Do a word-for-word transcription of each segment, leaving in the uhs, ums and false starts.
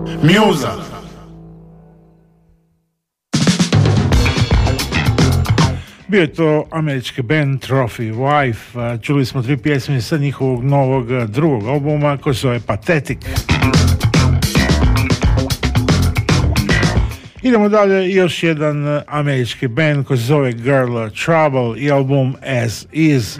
Muza. Bio je to američki band Trophy Wife. Čuli smo tri pjesme sa njihovog novog drugog albuma koji se zove Pathetic. Idemo dalje, još jedan američki band koji se zove Girl Trouble i album As Is.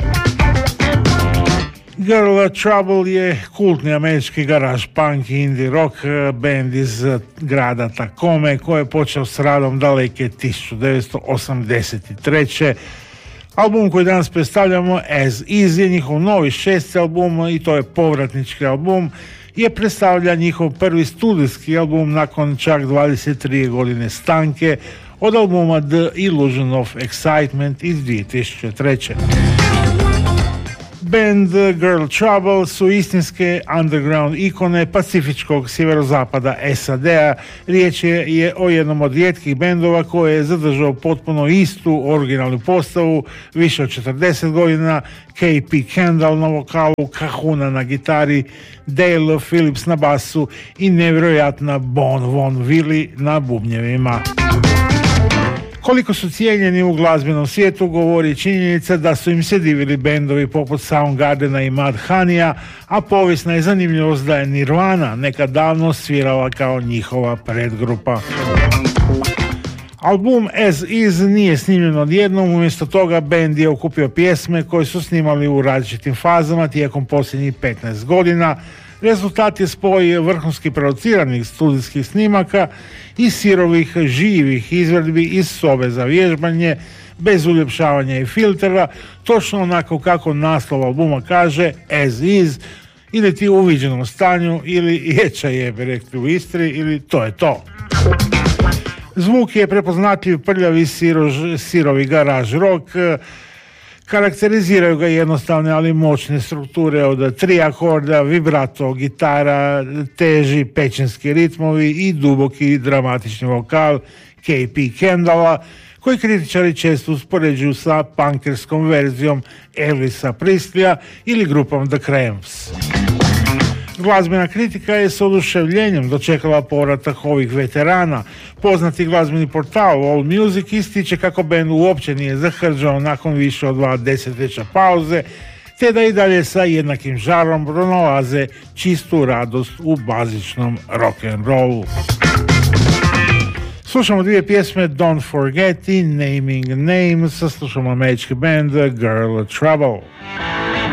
Girl Trouble je kultni američki garage punk i indie rock band iz grada Tacome koji je počeo s radom daleke tisuću devetsto osamdeset treće. Album koji danas predstavljamo, As Is, je njihov novi šesti album i to je povratnički album, je predstavlja njihov prvi studijski album nakon čak dvadeset tri godine stanke od albuma The Illusion of Excitement iz dvije tisuće treće. Band Girl Trouble su istinske underground ikone pacifičkog sjeverozapada S A D-a. Riječ je, je o jednom od rijetkih bendova koji je zadržao potpuno istu originalnu postavu više od četrdeset godina. K P Kendall na vokalu, Kahuna na gitari, Dale Phillips na basu i nevjerojatna Bon Von Willi na bubnjevima. Koliko su cijenjeni u glazbenom svijetu govori činjenica da su im se divili bendovi poput Soundgardena i Mudhoneyja, a povijesna je zanimljivost da je Nirvana nekad davno svirala kao njihova predgrupa. Album As Is nije snimljen odjednom, umjesto toga bend je okupio pjesme koje su snimali u različitim fazama tijekom posljednjih petnaest godina. Rezultat je spoj vrhunski produciranih studijskih snimaka i sirovih živih izvedbi iz sobe za vježbanje, bez uljepšavanja i filtera, točno onako kako naslov albuma kaže, As Is, ili ti u uviđenom stanju, ili ječa jebe, rekli u Istri, ili to je to. Zvuk je prepoznatljiv, prljavi sirož, sirovi garaž rock. Karakteriziraju ga jednostavne ali moćne strukture od tri akorda, vibrato, gitara, teži pečenski ritmovi i duboki dramatični vokal K P Kendalla, koji kritičari često uspoređuju sa punkerskom verzijom Elvisa Presleya ili grupom The Cramps. Glazbena kritika je s oduševljenjem dočekala povratak ovih veterana. Poznati glazbeni portal All Music ističe kako bend uopće nije zahrđao nakon više od dva desetljeća pauze, te da i dalje sa jednakim žarom pronalaze čistu radost u bazičnom rock'n'rollu. Slušamo dvije pjesme, Don't Forget i Naming Names, slušamo američki band Girl Trouble.